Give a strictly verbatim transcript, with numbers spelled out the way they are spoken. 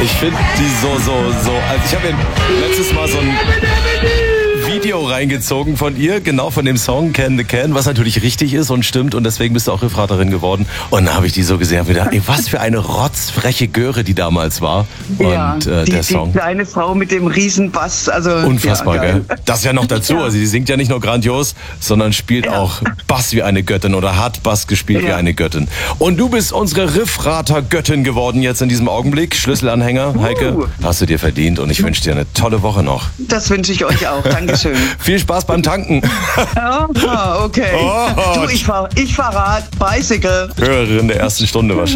Ich finde die so, so, so. Also ich habe mir letztes Mal so ein Video reingezogen von ihr, genau von dem Song Can the Can, was natürlich richtig ist und stimmt und deswegen bist du auch Riffraterin geworden. Und dann habe ich die so gesehen und gedacht, ey, was für eine rotzfreche Göre die damals war. Ja, und äh, die, der Song. Die kleine Frau mit dem riesen Bass. Also, Unfassbar, ja, gell? Das ja noch dazu. Ja. Also sie singt ja nicht nur grandios, sondern spielt Ja. auch Bass wie eine Göttin oder hat Bass gespielt wie Ja. eine Göttin. Und du bist unsere Riffrater-Göttin geworden jetzt in diesem Augenblick. Schlüsselanhänger, Heike, Uh. hast du dir verdient und ich wünsche dir eine tolle Woche noch. Das wünsche ich euch auch. Dankeschön. Viel Spaß beim Tanken. Ah, okay. Oh. Du, ich fahr, ich fahr Rad, Bicycle. Hörerin der ersten Stunde wahrscheinlich.